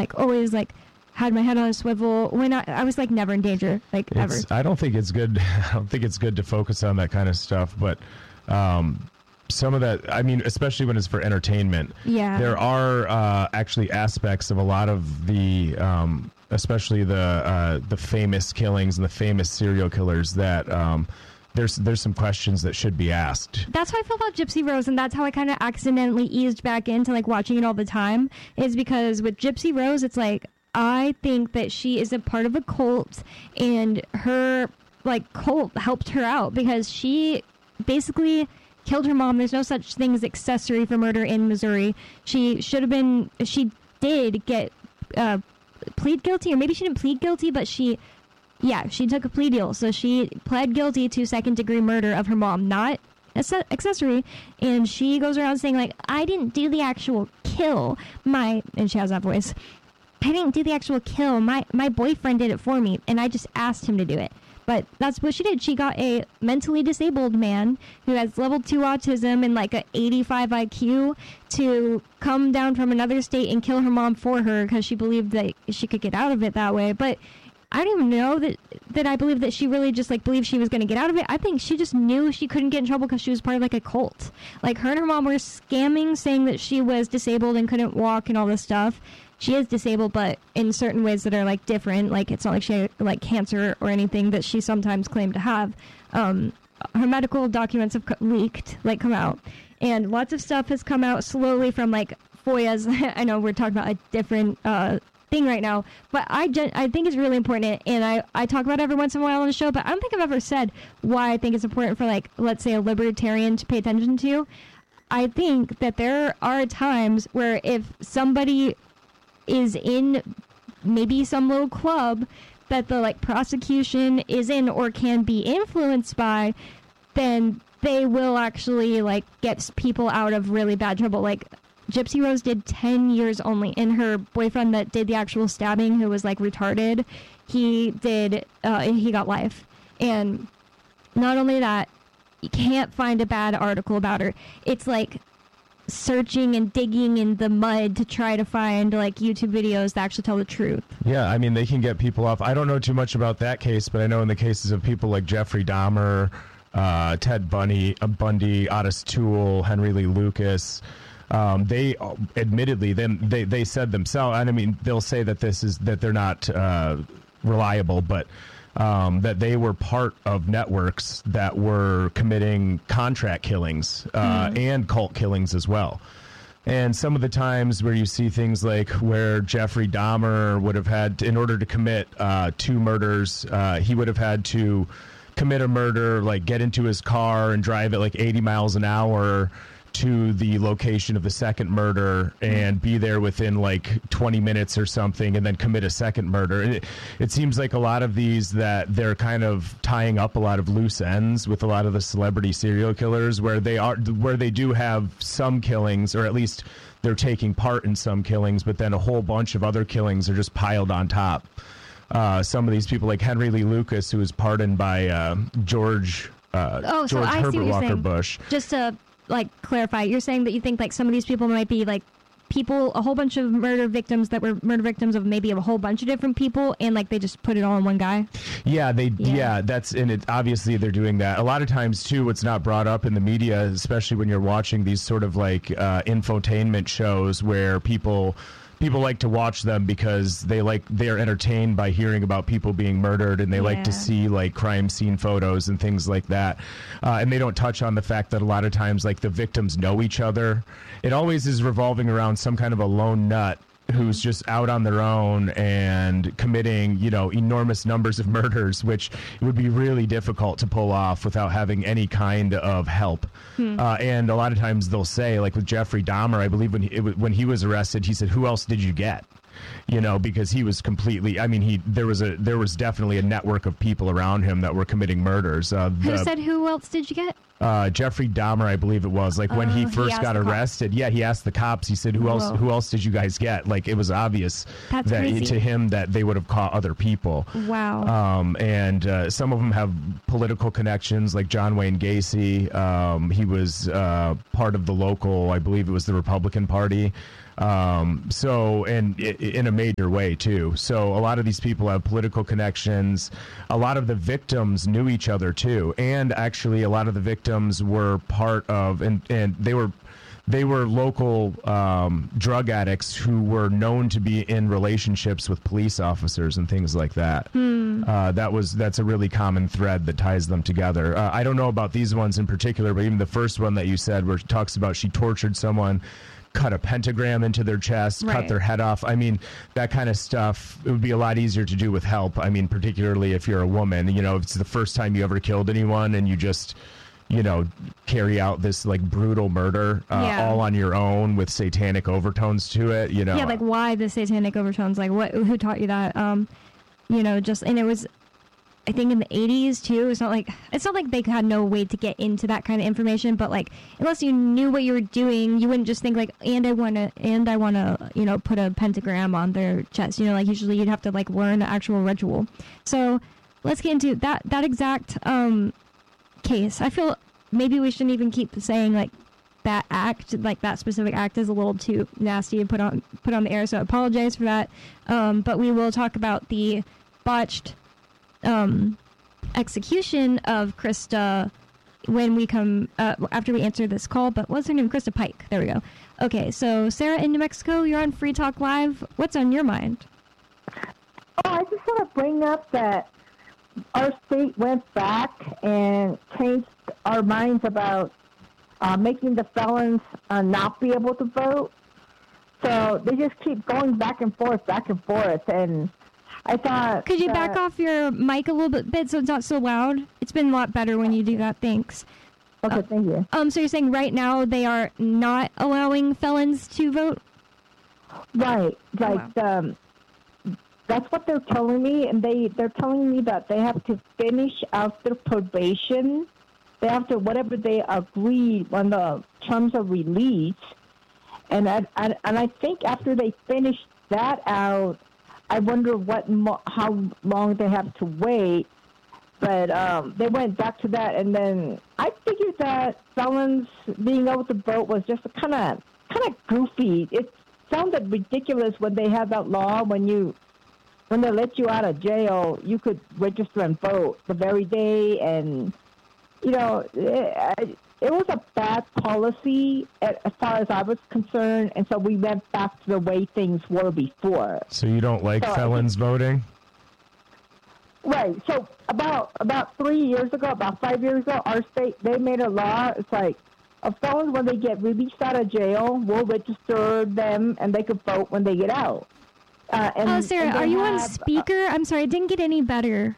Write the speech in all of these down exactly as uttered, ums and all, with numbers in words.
like always like had my head on a swivel when I, I was like never in danger, like it's, ever. I don't think it's good. I don't think it's good to focus on that kind of stuff, but um, some of that, I mean, especially when it's for entertainment, Yeah. there are uh, actually aspects of a lot of the, um, especially the uh, the famous killings and the famous serial killers that um, there's there's some questions that should be asked. That's how I feel about Gypsy Rose, and that's how I kind of accidentally eased back into like watching it all the time, is because with Gypsy Rose, it's like, I think that she is a part of a cult, and her like cult helped her out because she basically killed her mom. There's no such thing as accessory for murder in Missouri. She should have been, she did get uh, plead guilty, or maybe she didn't plead guilty, but she, yeah, she took a plea deal. So she pled guilty to second degree murder of her mom, not accessory. And she goes around saying like, I didn't do the actual kill. My, and she has that voice. I didn't do the actual kill. My my boyfriend did it for me, and I just asked him to do it. But that's what she did. She got a mentally disabled man who has level two autism and like a eighty-five I Q to come down from another state and kill her mom for her because she believed that she could get out of it that way. But I don't even know that that I believe that she really just like believed she was going to get out of it. I think she just knew she couldn't get in trouble because she was part of like a cult. Like her and her mom were scamming, saying that she was disabled and couldn't walk and all this stuff. She is disabled, but in certain ways that are like different. Like it's not like she had like cancer or anything that she sometimes claimed to have. Um, her medical documents have co- leaked, like come out, and lots of stuff has come out slowly from like F O I A's. I know we're talking about a different uh, thing right now, but I gen- I think it's really important, and I I talk about it every once in a while on the show. But I don't think I've ever said why I think it's important for like let's say a libertarian to pay attention to. I think that there are times where if somebody is in maybe some little club that the like prosecution is in or can be influenced by, then they will actually like get people out of really bad trouble. Like Gypsy Rose did ten years only, and her boyfriend that did the actual stabbing, who was like retarded, he did uh, he got life. And not only that, you can't find a bad article about her. It's like searching and digging in the mud to try to find like YouTube videos that actually tell the truth. Yeah, I mean, they can get people off. I don't know too much about that case, but I know in the cases of people like Jeffrey Dahmer, uh, Ted Bundy, uh, Bundy, Otis Toole, Henry Lee Lucas, um, they uh, admittedly, then they, they said themselves, and I mean, they'll say that this is, that they're not uh, reliable, but Um, that they were part of networks that were committing contract killings uh, mm. and cult killings as well. And some of the times where you see things like where Jeffrey Dahmer would have had, to, in order to commit uh, two murders, uh, he would have had to commit a murder, like get into his car and drive at like eighty miles an hour to the location of the second murder and be there within like twenty minutes or something, and then commit a second murder. And it, it seems like a lot of these that they're kind of tying up a lot of loose ends with a lot of the celebrity serial killers, where they are, where they do have some killings, or at least they're taking part in some killings, but then a whole bunch of other killings are just piled on top. Uh, some of these people, like Henry Lee Lucas, who was pardoned by uh, George uh, oh, George so I Herbert see what you're Walker saying. Bush. Just to like clarify, you're saying that you think like some of these people might be like people, a whole bunch of murder victims that were murder victims of maybe a whole bunch of different people, and like they just put it all in one guy. Yeah, they yeah, yeah that's and it obviously they're doing that. A lot of times too, what's not brought up in the media, especially when you're watching these sort of like uh, infotainment shows where people people like to watch them because they like they're entertained by hearing about people being murdered, and they yeah. like to see like crime scene photos and things like that. Uh, and they don't touch on the fact that a lot of times like the victims know each other. It always is revolving around some kind of a lone nut who's just out on their own and committing, you know, enormous numbers of murders, which would be really difficult to pull off without having any kind of help. Hmm. Uh, and a lot of times they'll say, like with Jeffrey Dahmer, I believe when he, it, when he was arrested, he said, "Who else did you get?" You know, because he was completely, I mean, he there was a there was definitely a network of people around him that were committing murders. Uh, Who the, said, "Who else did you get"? Uh, Jeffrey Dahmer, I believe it was. Like when uh, he first he got arrested, yeah, he asked the cops. He said, "Who else? Whoa. Who else did you guys get?" Like it was obvious That's that crazy. to him that they would have caught other people. Wow. Um, and uh, some of them have political connections, like John Wayne Gacy. Um, he was uh, part of the local, I believe it was the Republican Party. Um, so, and i- in a major way too. So a lot of these people have political connections. A lot of the victims knew each other too. And actually a lot of the victims were part of, and, and they were, they were local um, drug addicts who were known to be in relationships with police officers and things like that. Hmm. Uh, that was that's a really common thread that ties them together. Uh, I don't know about these ones in particular, but even the first one that you said, where it talks about she tortured someone, cut a pentagram into their chest, cut Right. their head off. I mean, that kind of stuff, it would be a lot easier to do with help. I mean, particularly if you're a woman, you know, if it's the first time you ever killed anyone and you just, you know, carry out this like brutal murder uh, Yeah. all on your own with satanic overtones to it, you know. Yeah, like why the satanic overtones? Like what? Who taught you that? Um, you know, just and it was, I think in the eighties too. It's not like it's not like they had no way to get into that kind of information. But like unless you knew what you were doing, you wouldn't just think like, and I want to, and I want to, you know, put a pentagram on their chest. You know, like usually you'd have to like learn the actual ritual. So let's get into that that exact um case. I feel maybe we shouldn't even keep saying like that act, like that specific act is a little too nasty to put on put on the air, so I apologize for that. Um, but we will talk about the botched um, execution of Krista when we come uh, after we answer this call. But what's her name? Krista Pike. There we go. Okay, so Sarah in New Mexico, you're on Free Talk Live. What's on your mind? Oh, I just want to bring up that our state went back and changed our minds about uh, making the felons uh, not be able to vote. So they just keep going back and forth, back and forth. And I thought... Could you that, back off your mic a little bit, bit so it's not so loud? It's been a lot better when you do that. Thanks. Okay, thank you. Um, so you're saying right now they are not allowing felons to vote? Right, like... wow. Um, that's what they're telling me, and they, they're telling me that they have to finish out their probation. They have to, whatever they agreed when the terms of release. And I, I, and I think after they finish that out, I wonder what mo- how long they have to wait. But um, they went back to that, and then I figured that felons being able to vote was just kind of kind of goofy. It sounded ridiculous when they had that law when you... When they let you out of jail, you could register and vote the very day, and you know, it, it was a bad policy as far as I was concerned, and so we went back to the way things were before. So you don't like So- felons voting? Right. So about about three years ago, about five years ago, our state they made a law. It's like a felon when they get released out of jail, we'll register them, and they could vote when they get out. Uh, and, Oh, Sarah, and they are you on have, speaker? I'm sorry, it didn't get any better.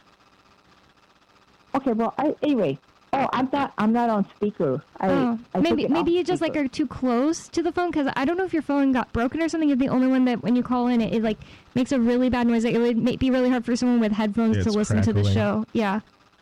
Uh, okay, well, I, anyway. Oh, I'm not. I'm not on speaker. I, Oh, I took maybe it maybe off you just like speaker. are too close to the phone because I don't know if your phone got broken or something. You're the only one that when you call in, it, it like makes a really bad noise. Like, it would make, be really hard for someone with headphones Yeah, to it's listen to the crackling. show. Yeah.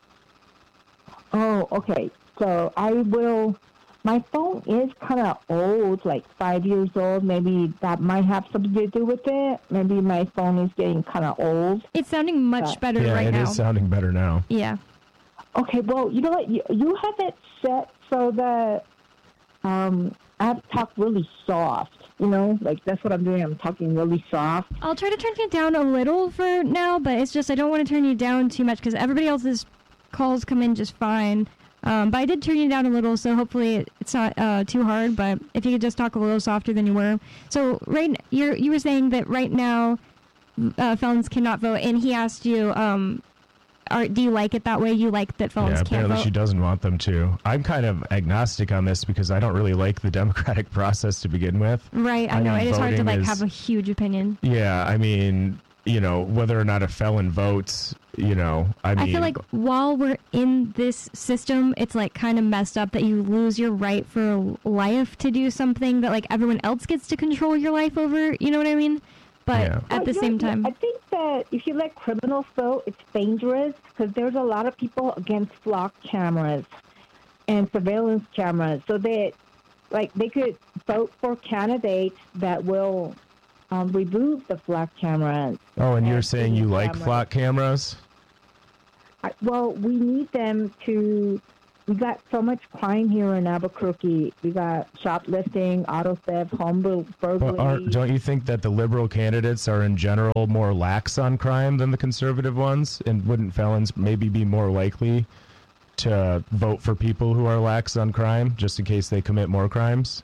Oh, okay. So I will. My phone is kind of old, like five years old. Maybe that might have something to do with it. Maybe my phone is getting kind of old. It's sounding much Uh, better Yeah, right it now. is sounding better now. Yeah. Okay, well, you know what? You, you have it set so that um, I have to talk really soft. You know, like that's what I'm doing. I'm talking really soft. I'll try to turn it down a little for now, but it's just I don't want to turn you down too much because everybody else's calls come in just fine. Um, but I did turn you down a little, so hopefully it, it's not uh, too hard. But if you could just talk a little softer than you were. So right, you you were saying that right now uh, felons cannot vote, and he asked you, um, are, do you like it that way? You like that felons Yeah, can't apparently vote? she doesn't want them to. I'm kind of agnostic on this because I don't really like the democratic process to begin with. Right, I, I know. mean, It is hard to voting like is- have a huge opinion. Yeah, I mean, you know, whether or not a felon votes, you know, I mean, I feel like while we're in this system, it's like kind of messed up that you lose your right for life to do something that like everyone else gets to control your life over. You know what I mean? But Yeah. at Well, the yeah, same yeah, time, I think that if you let criminals vote, it's dangerous because there's a lot of people against flock cameras and surveillance cameras. So they, like, they could vote for candidates that will um, remove the flock cameras. oh, and you're and saying you hidden like cameras. flock cameras? I, well, we need them to we got so much crime here in Albuquerque. We got shoplifting, auto theft, home bur- burglary. But aren't, don't you think that the liberal candidates are in general more lax on crime than the conservative ones? And wouldn't felons maybe be more likely to vote for people who are lax on crime just in case they commit more crimes?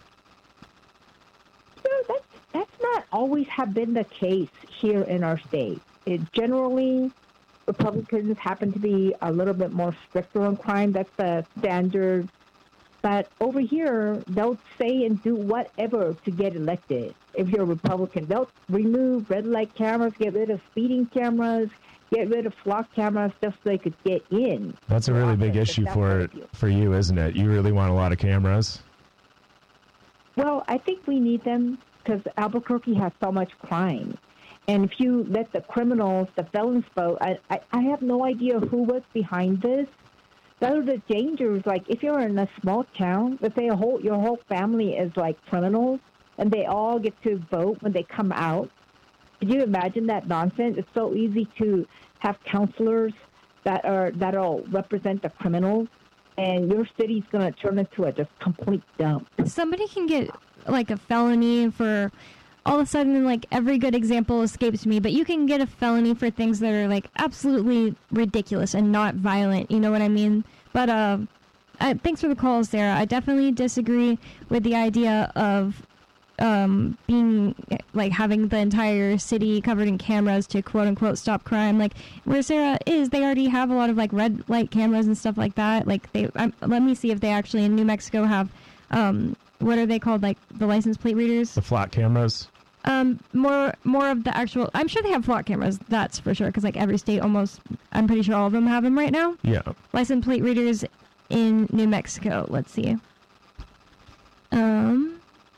You know, that's, that's not always have been the case here in our state. It generally, Republicans happen to be a little bit more stricter on crime. That's the standard. But over here, they'll say and do whatever to get elected. If you're a Republican, they'll remove red light cameras, get rid of speeding cameras, get rid of flock cameras just so they could get in. That's a really big issue for for you, isn't it? You really want a lot of cameras. Well, I think we need them because Albuquerque has so much crime. And if you let the criminals, the felons vote, I, I, I have no idea who was behind this. That are the dangers. Like, if you're in a small town, let's say a whole, your whole family is like criminals, and they all get to vote when they come out. Could you imagine that nonsense? It's so easy to have counselors that are that'll represent the criminals, and your city's going to turn into a just complete dump. Somebody can get like a felony for all of a sudden, like every good example escapes me, but you can get a felony for things that are like absolutely ridiculous and not violent. You know what I mean? But uh, I, thanks for the call, Sarah. I definitely disagree with the idea of um, being like having the entire city covered in cameras to quote unquote stop crime. Like where Sarah is, they already have a lot of like red light cameras and stuff like that. Like they, um, let me see if they actually in New Mexico have. Um, what are they called? Like the license plate readers? The flock cameras. Um, more, more of the actual. I'm sure they have flock cameras. That's for sure. Because like every state, almost, I'm pretty sure all of them have them right now. Yeah. License plate readers in New Mexico. Let's see. Um.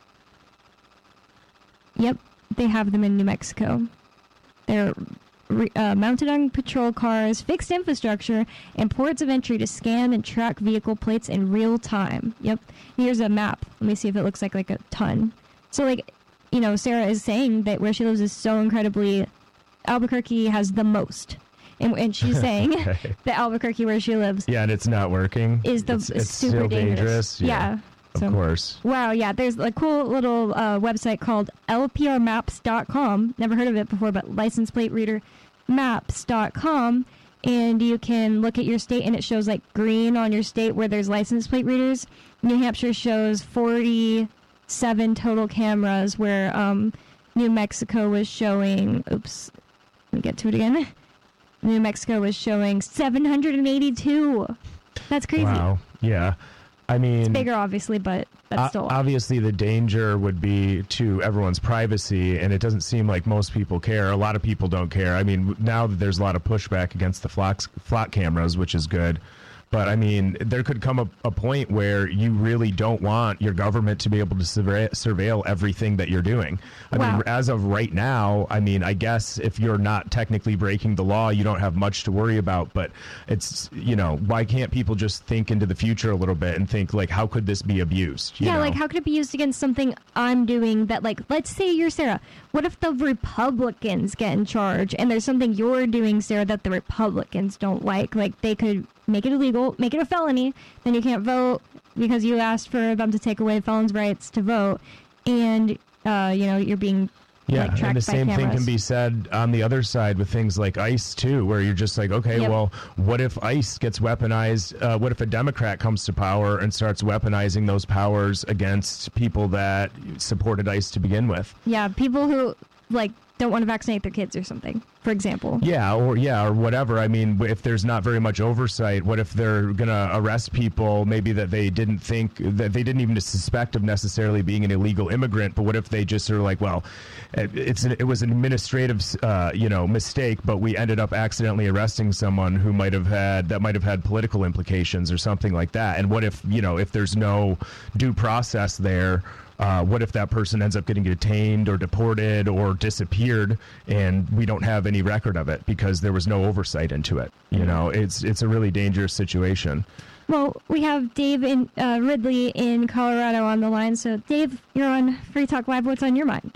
Yep, they have them in New Mexico. They're re- uh, mounted on patrol cars, fixed infrastructure, and ports of entry to scan and track vehicle plates in real time. Yep. Here's a map. Let me see if it looks like like a ton. So like. You know, Sarah is saying that where she lives is so incredibly, Albuquerque has the most. And, and she's saying okay. that Albuquerque, where she lives, yeah, and it's not working. Is the it's, it's super still dangerous. dangerous. Yeah, yeah of so, course. Wow, yeah. There's a cool little uh, website called L P R maps dot com. Never heard of it before, but license plate reader maps dot com. And you can look at your state, and it shows like green on your state where there's license plate readers. New Hampshire shows forty. Seven total cameras, where um, New Mexico was showing. Oops, let me get to it again. New Mexico was showing seven hundred eighty-two. That's crazy. Wow. Yeah. I mean, it's bigger, obviously, but that's still. Obviously, the danger would be to everyone's privacy, and it doesn't seem like most people care. A lot of people don't care. I mean, now that there's a lot of pushback against the flock, flock cameras, which is good. But, I mean, there could come a, a point where you really don't want your government to be able to surve- surveil everything that you're doing. I wow. mean, as of right now, I mean, I guess if you're not technically breaking the law, you don't have much to worry about. But it's, you know, why can't people just think into the future a little bit and think, like, how could this be abused? You yeah, know? like, how could it be used against something I'm doing that, like, let's say you're Sarah. What if the Republicans get in charge and there's something you're doing, Sarah, that the Republicans don't like? Like, they could make it illegal, make it a felony, then you can't vote because you asked for them to take away felons' rights to vote, and uh, you know, you're being yeah, like, tracked and the same by thing cameras. can be said on the other side with things like ICE too, where you're just like, okay, Yep. well, what if ICE gets weaponized? Uh, what if a Democrat comes to power and starts weaponizing those powers against people that supported ICE to begin with? Yeah, people who like don't want to vaccinate their kids or something, for example. Yeah, or yeah, or whatever. I mean, if there's not very much oversight, what if they're gonna arrest people maybe that they didn't think, that they didn't even suspect of necessarily being an illegal immigrant, but what if they just are like, well, it's an, it was an administrative, uh, you know, mistake, but we ended up accidentally arresting someone who might have had that might have had political implications or something like that. And what if, you know, if there's no due process there? Uh, what if that person ends up getting detained or deported or disappeared, and we don't have any record of it because there was no oversight into it? You know, it's it's a really dangerous situation. Well, we have Dave in uh, Ridley in Colorado on the line. So, Dave, you're on Free Talk Live. What's on your mind?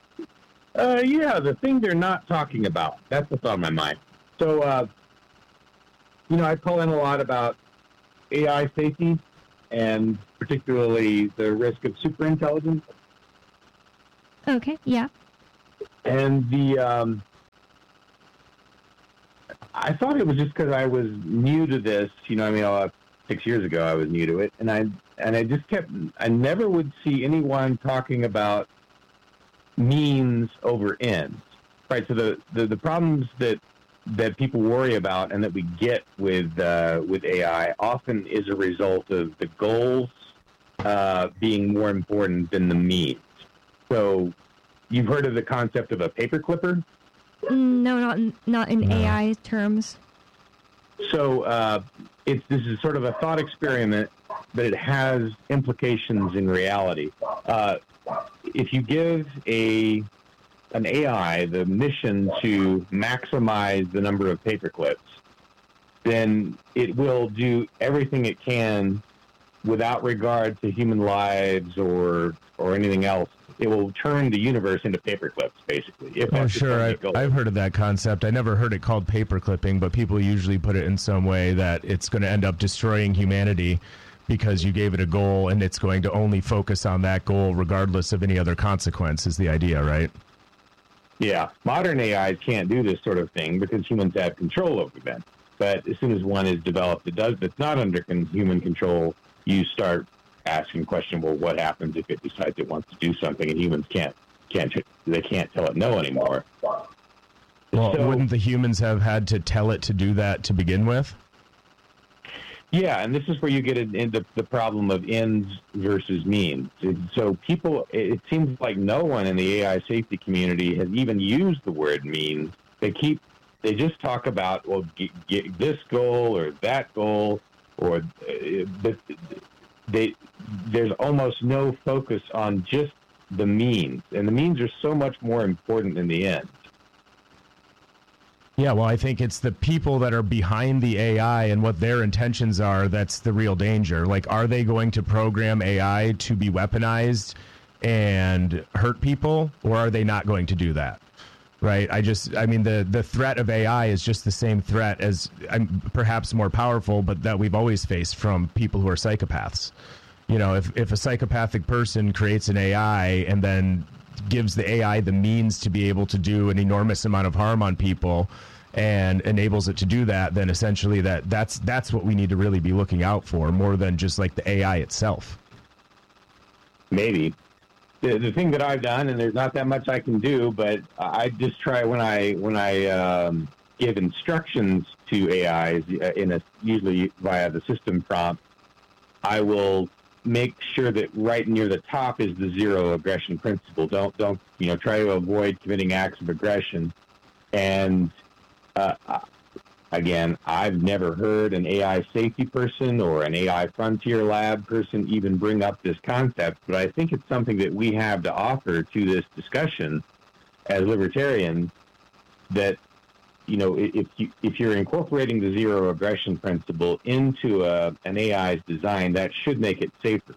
Uh, yeah, the thing they're not talking about. That's what's on my mind. So, uh, you know, I call in a lot about A I safety and particularly the risk of superintelligence. Okay, yeah. And the um, I thought it was just because I was new to this. You know, I mean, uh, six years ago I was new to it, and I and I just kept. I never would see anyone talking about means over ends, right? So the the, the problems that that people worry about and that we get with uh, with A I often is a result of the goals uh, being more important than the means. So you've heard of the concept of a paper clipper? No, not in, not in No. A I terms. So uh, it's this is sort of a thought experiment, but it has implications in reality. Uh, if you give a an A I the mission to maximize the number of paper clips, then it will do everything it can without regard to human lives or or anything else. It will turn the universe into paper clips, basically. If Oh, that's the sure. I, ultimate goal. I've heard of that concept. I never heard it called paper clipping, but people usually put it in some way that it's going to end up destroying humanity because you gave it a goal and it's going to only focus on that goal regardless of any other consequence, is the idea, right? Yeah, modern A Is can't do this sort of thing because humans have control over them. But as soon as one is developed that does that's not under con- human control, you start asking question, well, what happens if it decides it wants to do something and humans can't can't they can't tell it no anymore? Well, So- wouldn't the humans have had to tell it to do that to begin with? Yeah, and this is where you get into the problem of ends versus means. So people, it seems like no one in the A I safety community has even used the word means. They keep, they just talk about, well, get, get this goal or that goal, or uh, but they, there's almost no focus on just the means, and the means are so much more important than the ends. Yeah, well, I think it's the people that are behind the A I and what their intentions are that's the real danger. Like, are they going to program A I to be weaponized and hurt people, or are they not going to do that? Right? I just, I mean, the, the threat of A I is just the same threat as, um, perhaps more powerful, but that we've always faced from people who are psychopaths. You know, if, if a psychopathic person creates an A I and then gives the A I the means to be able to do an enormous amount of harm on people and enables it to do that, then essentially that that's that's what we need to really be looking out for, more than just like the A I itself. Maybe. The, the thing that I've done, and there's not that much I can do, but I just try when I when I um, give instructions to A Is in a usually via the system prompt, I will make sure that right near the top is the zero aggression principle. Don't don't you know try to avoid committing acts of aggression. And uh, again, I've never heard an A I safety person or an A I frontier lab person even bring up this concept, but I think it's something that we have to offer to this discussion as libertarians, that, you know, if you if you're incorporating the zero aggression principle into a, an A I's design, that should make it safer.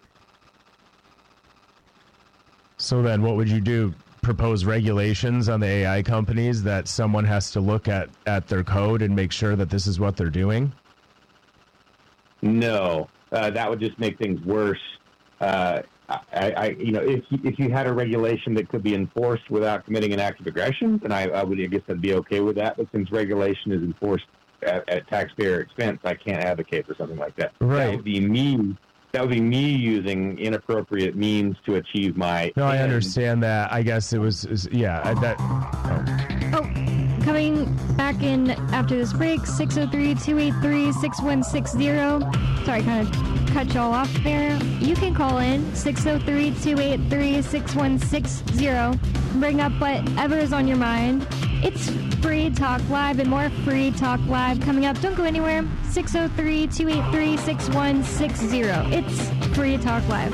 So then what would you do? Propose regulations on the A I companies that someone has to look at, at their code and make sure that this is what they're doing? No, uh, that would just make things worse. Uh, I, I, you know, if if you had a regulation that could be enforced without committing an act of aggression, then I, I would, I guess, I'd be okay with that. But since regulation is enforced at, at taxpayer expense, I can't advocate for something like that. Right. That would be me. That would be me using inappropriate means to achieve my. No, I end. understand that. I guess it was, is- yeah, I- that. Oh. Oh, coming back in after this break, six oh three, two eight three, six one six zero. Sorry, kind of cut y'all off there. You can call in six oh three, two eight three, six one six zero. Bring up whatever is on your mind. It's Free Talk Live and more Free Talk Live coming up. Don't go anywhere. six oh three, two eight three, six one six zero. It's Free Talk Live.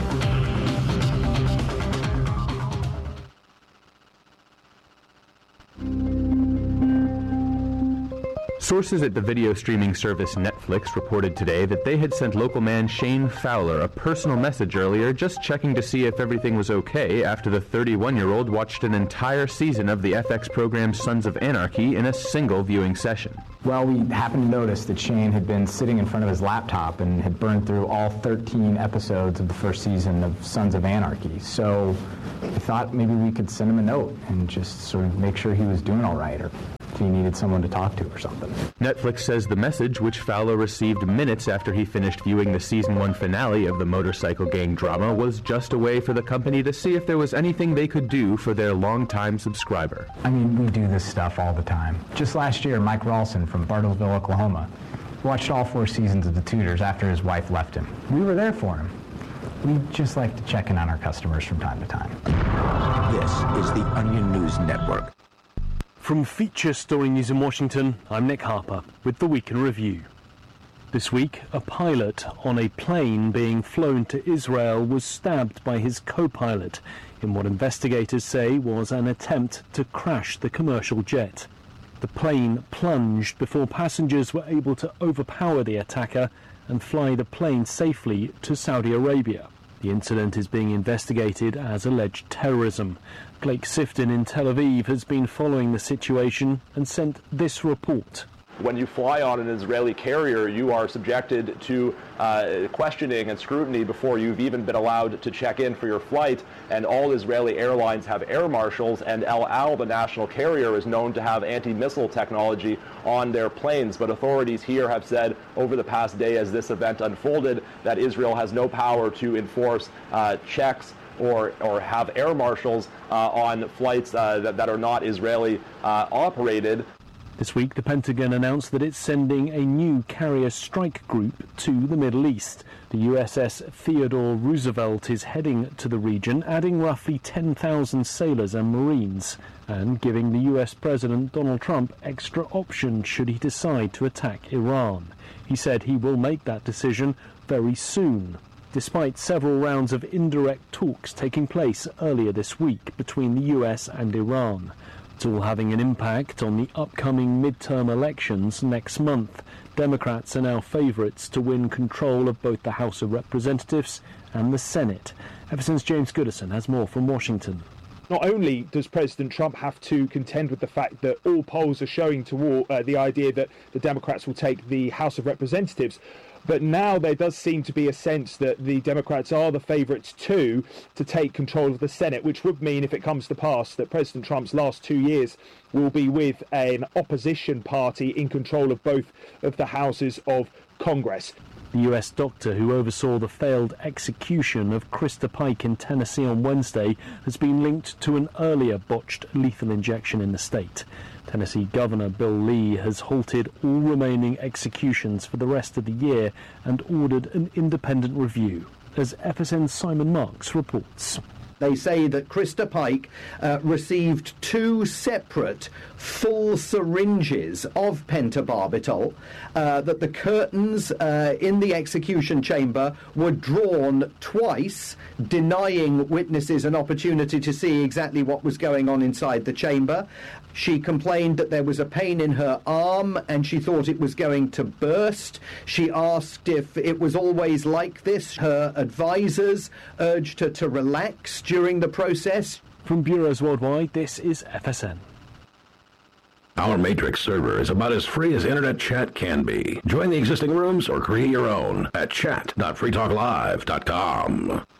Sources at the video streaming service Netflix reported today that they had sent local man Shane Fowler a personal message earlier just checking to see if everything was okay after the thirty-one-year-old watched an entire season of the F X program Sons of Anarchy in a single viewing session. Well, we happened to notice that Shane had been sitting in front of his laptop and had burned through all thirteen episodes of the first season of Sons of Anarchy. So we thought maybe we could send him a note and just sort of make sure he was doing all right, or if he needed someone to talk to or something. Netflix says the message, which Fowler received minutes after he finished viewing the season one finale of the motorcycle gang drama, was just a way for the company to see if there was anything they could do for their longtime subscriber. I mean, we do this stuff all the time. Just last year, Mike Ralston from Bartlesville, Oklahoma, watched all four seasons of The Tudors after his wife left him. We were there for him. We just like to check in on our customers from time to time. This is the Onion News Network. From Feature Story News in Washington, I'm Nick Harper with the Week in Review. This week, a pilot on a plane being flown to Israel was stabbed by his co-pilot in what investigators say was an attempt to crash the commercial jet. The plane plunged before passengers were able to overpower the attacker and fly the plane safely to Saudi Arabia. The incident is being investigated as alleged terrorism. Blake Sifton in Tel Aviv has been following the situation and sent this report. When you fly on an Israeli carrier, you are subjected to uh, questioning and scrutiny before you've even been allowed to check in for your flight. And all Israeli airlines have air marshals, and El Al, the national carrier, is known to have anti-missile technology on their planes. But authorities here have said over the past day as this event unfolded that Israel has no power to enforce uh, checks or or have air marshals uh, on flights uh, that, that are not Israeli uh, operated. This week, the Pentagon announced that it's sending a new carrier strike group to the Middle East. The U S S Theodore Roosevelt is heading to the region, adding roughly ten thousand sailors and Marines, and giving the U S President Donald Trump extra options should he decide to attack Iran. He said he will make that decision very soon, despite several rounds of indirect talks taking place earlier this week between the U S and Iran. It's all having an impact on the upcoming midterm elections next month. Democrats are now favourites to win control of both the House of Representatives and the Senate. F S N's James Goodison has more from Washington. Not only does President Trump have to contend with the fact that all polls are showing toward uh, the idea that the Democrats will take the House of Representatives, but now there does seem to be a sense that the Democrats are the favourites too to take control of the Senate, which would mean, if it comes to pass, that President Trump's last two years will be with an opposition party in control of both of the houses of Congress. The U S doctor who oversaw the failed execution of Krista Pike in Tennessee on Wednesday has been linked to an earlier botched lethal injection in the state. Tennessee Governor Bill Lee has halted all remaining executions for the rest of the year and ordered an independent review, as F S N's Simon Marks reports. They say that Krista Pike uh, received two separate full syringes of pentobarbital, uh, that the curtains uh, in the execution chamber were drawn twice, denying witnesses an opportunity to see exactly what was going on inside the chamber. She complained that there was a pain in her arm and she thought it was going to burst. She asked if it was always like this. Her advisors urged her to relax during the process. From Bureaus Worldwide, this is F S N. Our Matrix server is about as free as internet chat can be. Join the existing rooms or create your own at chat dot free talk live dot com.